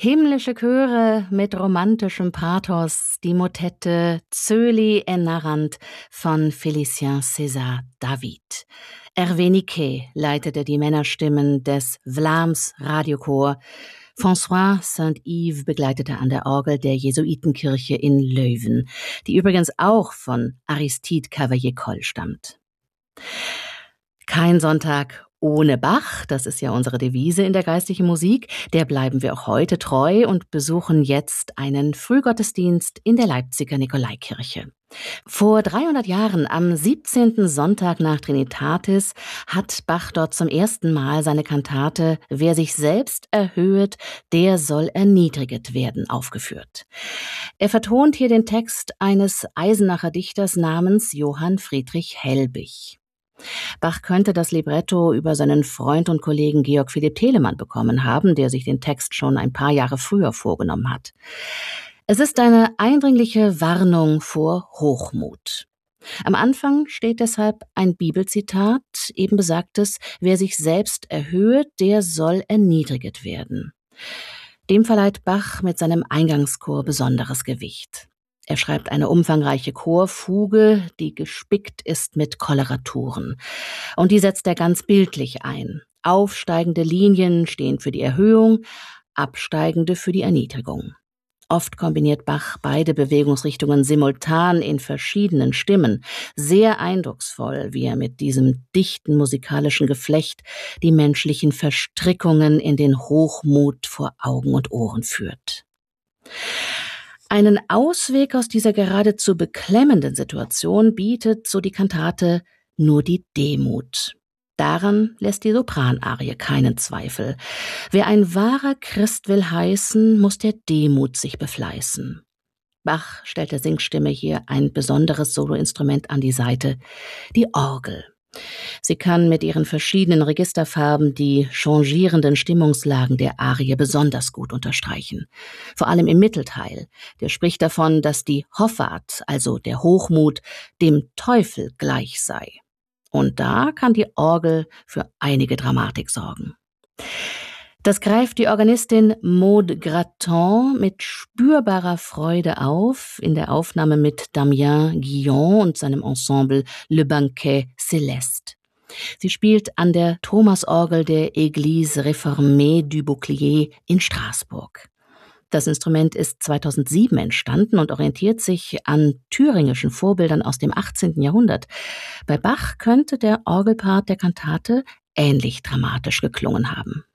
Himmlische Chöre mit romantischem Pathos, die Motette Zöli en Narrant von Félicien César David. Hervé Niquet leitete die Männerstimmen des Vlaams Radiochor. François Saint-Yves begleitete an der Orgel der Jesuitenkirche in Leuven, die übrigens auch von Aristide Cavaillé-Coll stammt. Kein Sonntag ohne Bach, das ist ja unsere Devise in der geistlichen Musik, der bleiben wir auch heute treu und besuchen jetzt einen Frühgottesdienst in der Leipziger Nikolaikirche. Vor 300 Jahren, am 17. Sonntag nach Trinitatis, hat Bach dort zum ersten Mal seine Kantate »Wer sich selbst erhöhet, der soll erniedriget werden« aufgeführt. Er vertont hier den Text eines Eisenacher Dichters namens Johann Friedrich Helbig. Bach könnte das Libretto über seinen Freund und Kollegen Georg Philipp Telemann bekommen haben, der sich den Text schon ein paar Jahre früher vorgenommen hat. Es ist eine eindringliche Warnung vor Hochmut. Am Anfang steht deshalb ein Bibelzitat, eben besagtes, wer sich selbst erhöht, der soll erniedriget werden. Dem verleiht Bach mit seinem Eingangschor besonderes Gewicht. Er schreibt eine umfangreiche Chorfuge, die gespickt ist mit Koloraturen. Und die setzt er ganz bildlich ein. Aufsteigende Linien stehen für die Erhöhung, absteigende für die Erniedrigung. Oft kombiniert Bach beide Bewegungsrichtungen simultan in verschiedenen Stimmen. Sehr eindrucksvoll, wie er mit diesem dichten musikalischen Geflecht die menschlichen Verstrickungen in den Hochmut vor Augen und Ohren führt. Einen Ausweg aus dieser geradezu beklemmenden Situation bietet, so die Kantate, nur die Demut. Daran lässt die Sopranarie keinen Zweifel. Wer ein wahrer Christ will heißen, muss der Demut sich befleißen. Bach stellt der Singstimme hier ein besonderes Soloinstrument an die Seite, die Orgel. Sie kann mit ihren verschiedenen Registerfarben die changierenden Stimmungslagen der Arie besonders gut unterstreichen. Vor allem im Mittelteil. Der spricht davon, dass die Hoffart, also der Hochmut, dem Teufel gleich sei. Und da kann die Orgel für einige Dramatik sorgen. Das greift die Organistin Maude Gratton mit spürbarer Freude auf in der Aufnahme mit Damien Guillon und seinem Ensemble Le Banquet Céleste. Sie spielt an der Thomasorgel der Église Réformée du Bouclier in Straßburg. Das Instrument ist 2007 entstanden und orientiert sich an thüringischen Vorbildern aus dem 18. Jahrhundert. Bei Bach könnte der Orgelpart der Kantate ähnlich dramatisch geklungen haben.